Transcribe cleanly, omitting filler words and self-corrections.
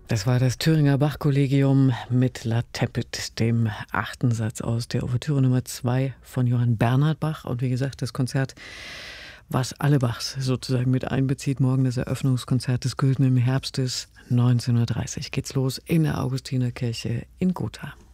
Das war das Thüringer Bach-Kollegium mit La Tepet, dem 8. Satz aus der Ouvertüre Nummer 2 von Johann Bernhard Bach. Und wie gesagt, das Konzert, was alle Bachs sozusagen mit einbezieht, morgen das Eröffnungskonzert des Güldenen Herbstes 19:30 geht's los in der Augustinerkirche in Gotha.